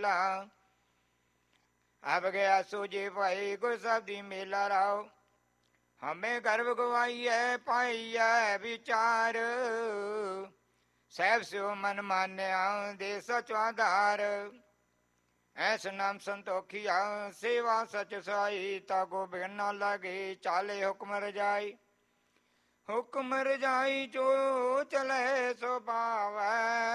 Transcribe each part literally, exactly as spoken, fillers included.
मेला। अब गया सूझे भाई गुर साहब दी मेला राव। हमें गर्व गवाई है पाई है विचार। सैब स्यो मन मान्या दे सचो आधार। ऐस नाम संतोखिया सेवा सच साई। ताको बिन न लगे चाले हुक्म रजाई। हुक्म रजाई जो चले सो पावै।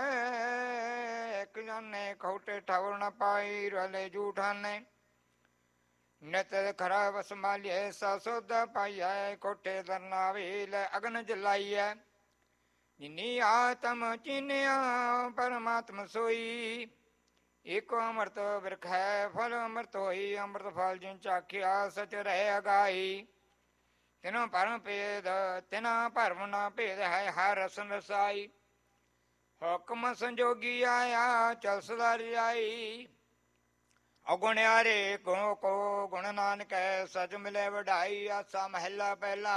एक जाने खोटे ठौर न पाई रले जूठाने। नित खरा बस मालिए सा सौदा पाइया। कोठे दरनावील अग्न जलाइया। जिनी आत्म चिन्या परमात्म सोई। एको अमृत बिरख है फल अमृत होई। अमृत फल जिन चाखिया सच रहे अगाई। तिना परम भेद तिना भरम ना भेद है हर रसन रसाई। हुक्म संजोगी आया चल सदारी आई। अगुणियारे गुणों को गुण नानक सच मिले वढ़ाई। आसा महला पहला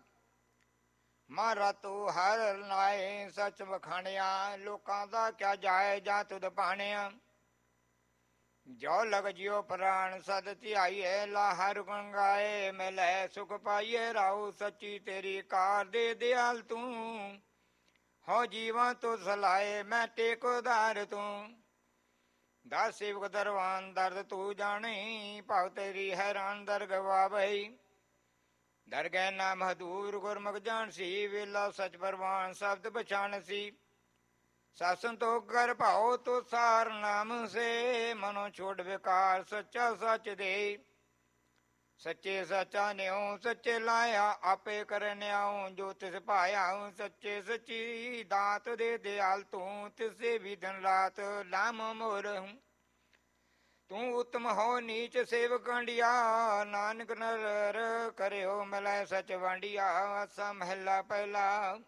मारा तू हर नाए सच वखाणिया। लोकां दा क्या जाए जा तुद पाणिया। जो लग जियो प्राण सद ध्याइए ला हर गुण गाए। मिले सुख पाइए राहु सच्ची तेरी कार दे दयाल तू। हो जीवा तो सलाए मैं टेको दार तू। दास सेवक दरवान दर्द तू जाने। भाव तेरी हैरान दर गवा बही। दर गए नाम हदूर गुरमुख जान सी। वेला सच परवान शब्द बछान सी। शासन तो कर भाओ तो सार नाम से। मनो छोड़ विकार सच्चा सच दे। सच्चे सचा न्यो सच्चे लाया आपे कर न्याओ। जो तिस पाया सच्चे सच्ची दात दे दयाल तू। तिसे भी दिन रात लाम मोर हूँ। तू उत्तम हो नीच सेवक कंडिया। नानक नर करे हो मिलै सच वांडिया। आसा महला पहला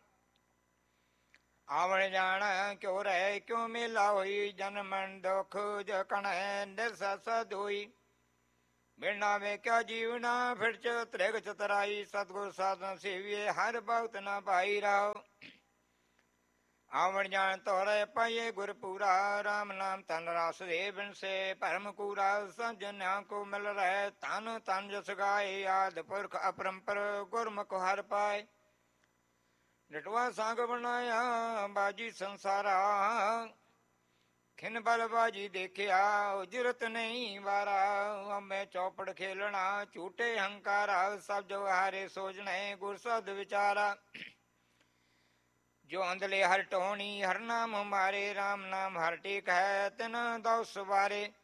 आवण जान क्यों रहे क्यों मेला होई। जन मन दुख जकण निरसा धोई। बिना में क्या जीवना फिर त्रिग चतराई। सतगुर साधन सेविये हर भगत न पाई राव। आवण जान तोरे पाइये गुर पूरा। राम नाम तन रास दे बिन से परम कूरा। सज्जना को मिल रहे तन तन जस गाए। आद पुरख अपरंपर गुरमुख हर पाए। डटवा सांग बनाया बाजी संसारा। खिन बल बाजी देखिया उजरत नहीं वारा। हमें चौपड़ खेलना झूठे हंकारा। सब जो हारे सोचने गुर सद विचारा। जो अंधले हर टोनी हर नाम हमारे। राम नाम हर टेक है तिन दौ सवारे।